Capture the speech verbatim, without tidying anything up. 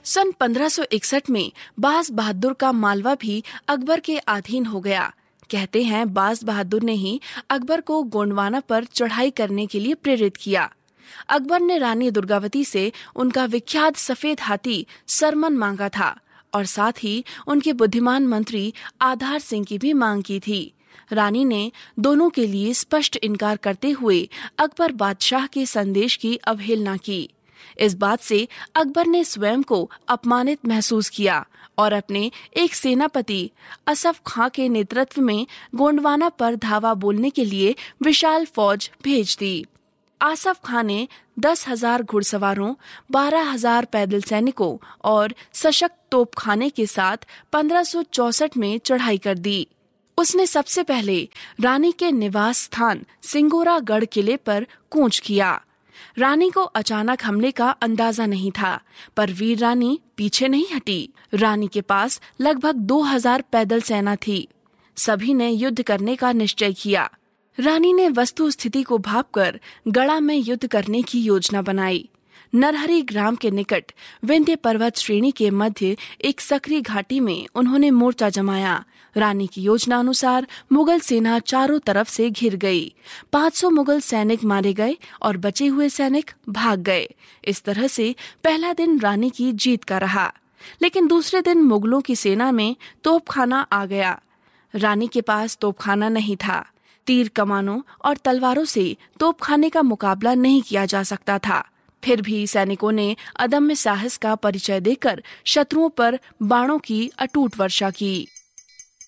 सन पंद्रह सौ इकसठ में बाज बहादुर का मालवा भी अकबर के अधीन हो गया। कहते हैं बाज बहादुर ने ही अकबर को गोंडवाना पर चढ़ाई करने के लिए प्रेरित किया। अकबर ने रानी दुर्गावती से उनका विख्यात सफेद हाथी सरमन मांगा था और साथ ही उनके बुद्धिमान मंत्री आधार सिंह की भी मांग की थी। रानी ने दोनों के लिए स्पष्ट इनकार करते हुए अकबर बादशाह के संदेश की अवहेलना की। इस बात से अकबर ने स्वयं को अपमानित महसूस किया और अपने एक सेनापति असफ खां के नेतृत्व में गोंडवाना पर धावा बोलने के लिए विशाल फौज भेज दी। आसफ खां ने दस हजार घुड़सवारों, बारह हजार पैदल सैनिकों और सशक्त तोपखाने के साथ पंद्रह सौ चौसठ में चढ़ाई कर दी। उसने सबसे पहले रानी के निवास स्थान सिंगोरागढ़ किले पर कूच किया। रानी को अचानक हमले का अंदाजा नहीं था, पर वीर रानी पीछे नहीं हटी। रानी के पास लगभग दो हजार पैदल सेना थी। सभी ने युद्ध करने का निश्चय किया। रानी ने वस्तु स्थिति को भांपकर गढ़ा में युद्ध करने की योजना बनाई। नरहरी ग्राम के निकट विंध्य पर्वत श्रेणी के मध्य एक सकरी घाटी में उन्होंने मोर्चा जमाया। रानी की योजना अनुसार मुगल सेना चारों तरफ से घिर गई। पाँच सौ मुगल सैनिक मारे गए और बचे हुए सैनिक भाग गए। इस तरह से पहला दिन रानी की जीत का रहा। लेकिन दूसरे दिन मुगलों की सेना में तोपखाना आ गया। रानी के पास तोपखाना नहीं था। तीर कमानों और तलवारों से तोपखाने का मुकाबला नहीं किया जा सकता था। फिर भी सैनिकों ने अदम्य साहस का परिचय देकर शत्रुओं पर बाणों की अटूट वर्षा की।